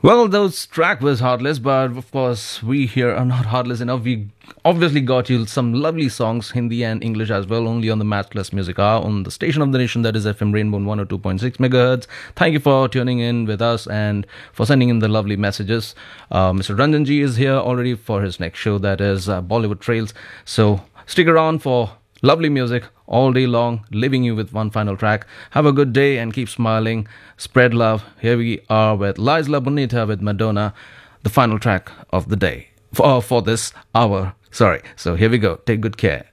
Well, those track was heartless, but of course we here are not heartless enough. We obviously got you some lovely songs, Hindi and English as well, only on the Matchless Music Hour on the station of the nation, that is FM Rainbow 102.6 megahertz. Thank you for tuning in with us and for sending in the lovely messages. Mr. Ranjanji is here already for his next show, that is Bollywood Trails. So stick around for lovely music all day long, leaving you with one final track. Have a good day and keep smiling. Spread love. Here we are with Liza Bonita with Madonna, the final track of the day for this hour. Sorry. So here we go. Take good care.